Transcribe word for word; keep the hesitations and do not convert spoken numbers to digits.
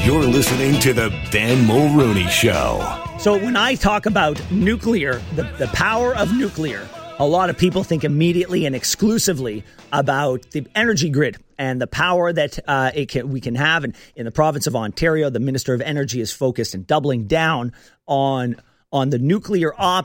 You're listening to the Ben Mulrooney Show. So when I talk about nuclear, the, the power of nuclear, a lot of people think immediately and exclusively about the energy grid and the power that uh, it can, we can have. And in the province of Ontario, the Minister of Energy is focused and doubling down on on the nuclear op